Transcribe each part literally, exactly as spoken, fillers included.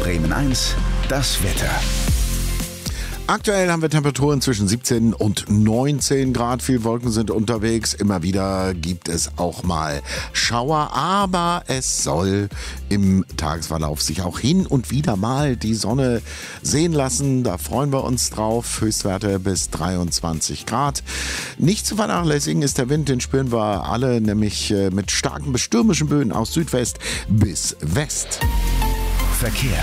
Bremen eins, das Wetter. Aktuell haben wir Temperaturen zwischen siebzehn und neunzehn Grad. Viele Wolken sind unterwegs. Immer wieder gibt es auch mal Schauer. Aber es soll im Tagesverlauf sich auch hin und wieder mal die Sonne sehen lassen. Da freuen wir uns drauf. Höchstwerte bis dreiundzwanzig Grad. Nicht zu vernachlässigen ist der Wind. Den spüren wir alle, nämlich mit starken bis stürmischen Böen aus Südwest bis West. Verkehr.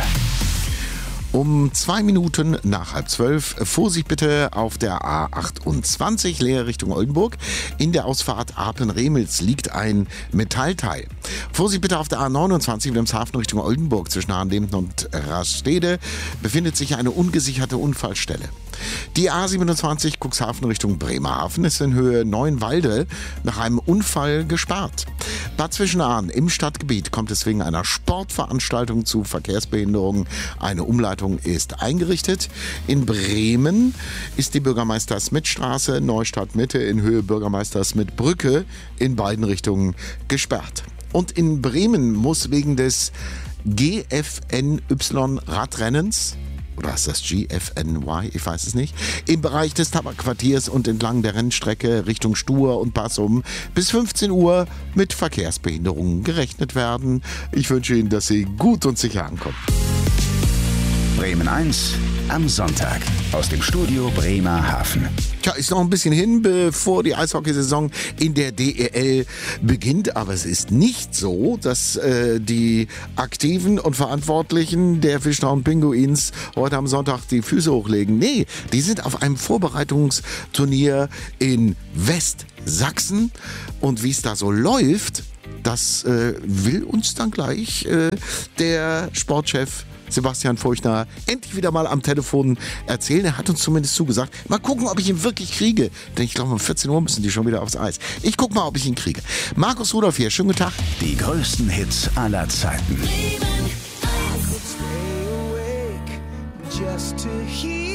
Um zwei Minuten nach halb zwölf. Vorsicht bitte auf der A achtundzwanzig, Leer Richtung Oldenburg. In der Ausfahrt Apen-Remels liegt ein Metallteil. Vorsicht bitte auf der A neunundzwanzig, Wilhelmshaven Richtung Oldenburg. Zwischen Hahnlehmten und Rastede befindet sich eine ungesicherte Unfallstelle. Die A siebenundzwanzig, Cuxhaven Richtung Bremerhaven, ist in Höhe Neuenwalde nach einem Unfall gesperrt. Bad Zwischenahn im Stadtgebiet kommt es wegen einer Sportveranstaltung zu Verkehrsbehinderungen. Eine Umleitung ist eingerichtet. In Bremen ist die Bürgermeister-Smith-Straße, Neustadt Mitte in Höhe Bürgermeister-Smith-Brücke in beiden Richtungen gesperrt. Und in Bremen muss wegen des G F N Y-Radrennens, oder ist das G F N Y? Ich weiß es nicht. Im Bereich des Tabakquartiers und entlang der Rennstrecke Richtung Stur und Passum bis fünfzehn Uhr mit Verkehrsbehinderungen gerechnet werden. Ich wünsche Ihnen, dass Sie gut und sicher ankommen. Bremen eins am Sonntag aus dem Studio Bremerhaven. Tja, ist noch ein bisschen hin, bevor die Eishockeysaison in der D E L beginnt. Aber es ist nicht so, dass äh, die Aktiven und Verantwortlichen der Fischtown Pinguins heute am Sonntag die Füße hochlegen. Nee, die sind auf einem Vorbereitungsturnier in Westsachsen. Und wie es da so läuft, das äh, will uns dann gleich äh, der Sportchef Sebastian Feuchtner endlich wieder mal am Telefon erzählen. Er hat uns zumindest zugesagt. Mal gucken, ob ich ihn wirklich kriege. Denn ich glaube, um vierzehn Uhr müssen die schon wieder aufs Eis. Ich gucke mal, ob ich ihn kriege. Markus Rudolph hier. Schönen guten Tag. Die größten Hits aller Zeiten. Just to hear